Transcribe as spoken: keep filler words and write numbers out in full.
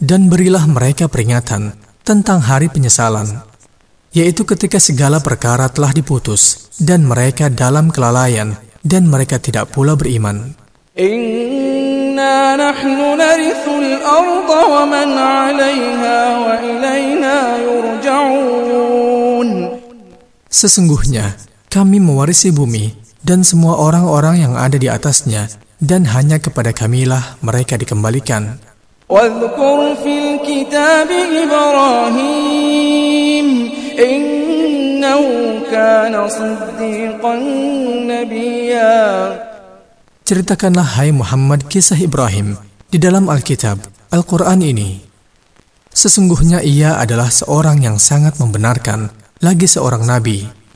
Dan berilah mereka peringatan tentang hari penyesalan, yaitu ketika segala perkara telah diputus, dan mereka dalam kelalaian, dan mereka tidak pula beriman. Inna nahnu narithul arda wa man 'alayha wa ilayna yurja'un. Sesungguhnya kami mewarisi bumi dan semua orang-orang yang ada di atasnya, dan hanya kepada kamilah mereka dikembalikan. Wadhkur fil kitab Ibrahim innahu kana siddiqan nabiyya. Ceritakanlah hai Muhammad kisah Ibrahim di dalam Alkitab, Al-Quran ini. Sesungguhnya ia adalah seorang yang sangat membenarkan, lagi seorang nabi.